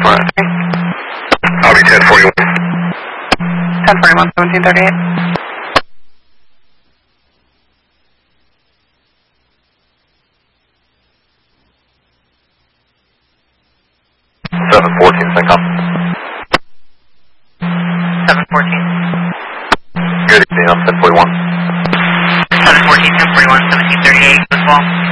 I'll be 1041. 1041, 1738. 714, Syncom. 714. Good evening, I'm 1041. 714, 1041, 1738 as well.